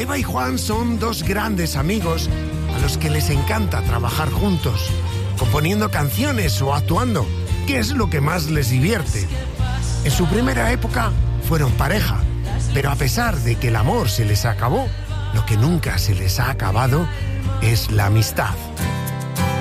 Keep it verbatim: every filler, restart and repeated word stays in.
Eva y Juan son dos grandes amigos a los que les encanta trabajar juntos, componiendo canciones o actuando, que es lo que más les divierte. En su primera época fueron pareja, pero a pesar de que el amor se les acabó, lo que nunca se les ha acabado es la amistad.